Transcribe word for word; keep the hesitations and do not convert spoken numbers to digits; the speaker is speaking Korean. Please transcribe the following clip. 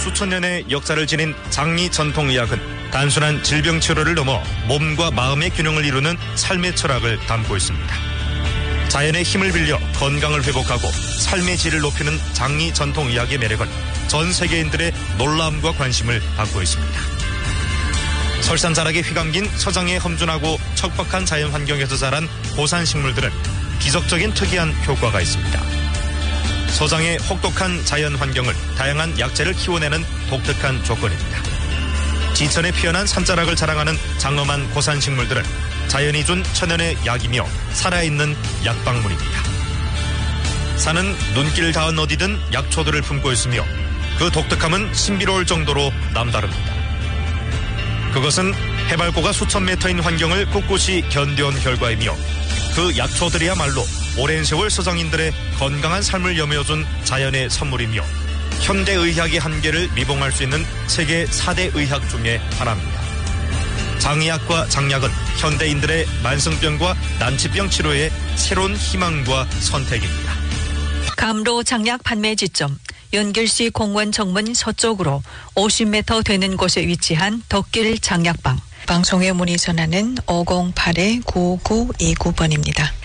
수천 년의 역사를 지닌 장리 전통의학은 단순한 질병 치료를 넘어 몸과 마음의 균형을 이루는 삶의 철학을 담고 있습니다. 자연의 힘을 빌려 건강을 회복하고 삶의 질을 높이는 장리 전통의학의 매력은 전 세계인들의 놀라움과 관심을 받고 있습니다. 설산자락에 휘감긴 서장의 험준하고 척박한 자연 환경에서 자란 고산 식물들은 기적적인 특이한 효과가 있습니다. 서장의 혹독한 자연 환경을 다양한 약재를 키워내는 독특한 조건입니다. 지천에 피어난 산자락을 자랑하는 장엄한 고산 식물들은 자연이 준 천연의 약이며 살아있는 약방물입니다. 산은 눈길 닿은 어디든 약초들을 품고 있으며 그 독특함은 신비로울 정도로 남다릅니다. 그것은 해발고가 수천 미터인 환경을 꿋꿋이 견뎌온 결과이며 그 약초들이야말로 오랜 세월 서장인들의 건강한 삶을 여며준 자연의 선물이며 현대의학의 한계를 미봉할 수 있는 세계 사 대 의학 중에 하나입니다. 장의학과 장약은 현대인들의 만성병과 난치병 치료의 새로운 희망과 선택입니다. 감로 장약 판매 지점 연길시 공원 정문 서쪽으로 오십 미터 되는 곳에 위치한 덕길 장약방. 방송에 문의 전화는 오공팔 구오구이구 번입니다.